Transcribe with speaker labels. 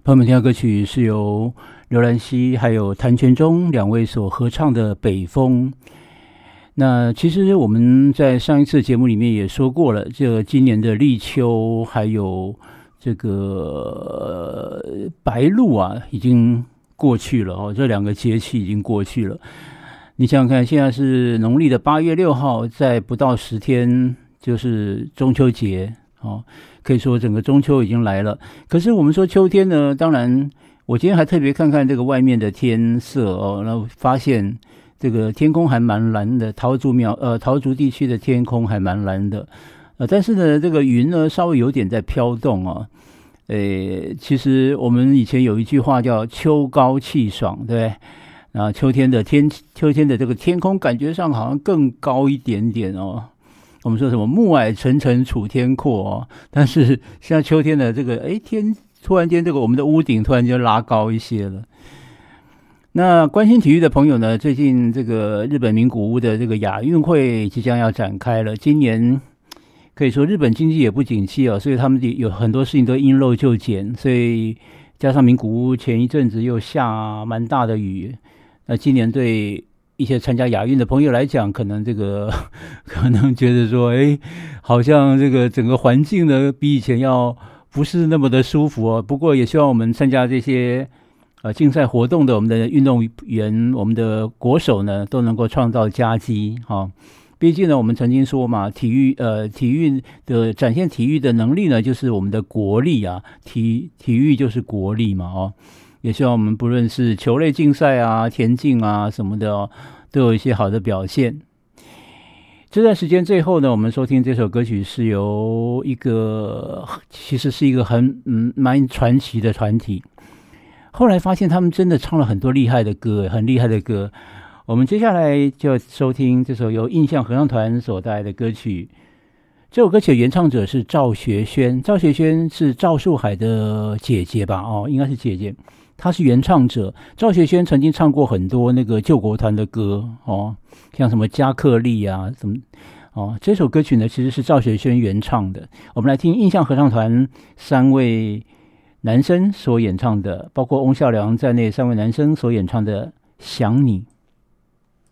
Speaker 1: 朋友们听到歌曲是由刘兰希还有谭全忠两位所合唱的《北风》。那其实我们在上一次节目里面也说过了，这个今年的立秋还有这个白露啊，已经过去了哦，这两个节气已经过去了。你想想看，现在是农历的8月6号，在不到10天就是中秋节哦。可以说整个中秋已经来了，可是我们说秋天呢，当然我今天还特别看看这个外面的天色哦，然后发现这个天空还蛮蓝的，桃竹地区的天空还蛮蓝的，但是呢这个云呢稍微有点在飘动哦。其实我们以前有一句话叫秋高气爽，对不对？啊，秋天的这个天空感觉上好像更高一点点哦。我们说什么暮霭沉沉楚天阔哦，但是现在秋天的这个天突然间这个我们的屋顶突然间拉高一些了。那关心体育的朋友呢，最近这个日本名古屋的这个亚运会即将要展开了，今年可以说日本经济也不景气哦，所以他们有很多事情都因漏就减，所以加上名古屋前一阵子又下蛮大的雨，那今年对一些参加亚运的朋友来讲，可能觉得说，好像这个整个环境呢比以前要不是那么的舒服哦。不过也希望我们参加这些竞赛活动的我们的运动员、我们的国手呢，都能够创造佳绩哈。毕竟呢，我们曾经说嘛，体育的展现体育的能力呢，就是我们的国力啊，体育就是国力嘛哦。也希望我们不论是球类竞赛啊、田径啊什么的哦，都有一些好的表现。这段时间最后呢，我们收听这首歌曲是由其实是一个蛮传奇的团体。后来发现他们真的唱了很多厉害的歌，很厉害的歌。我们接下来就要收听这首由印象合唱团所带来的歌曲。这首歌曲的原唱者是赵学萱，赵学萱是赵树海的姐姐吧？哦，应该是姐姐。他是原唱者，赵学萱曾经唱过很多那个救国团的歌哦，像什么加克力啊什么哦。这首歌曲呢其实是赵学萱原唱的。我们来听印象合唱团3位男生所演唱的，包括翁孝良在内3位男生所演唱的《想你》。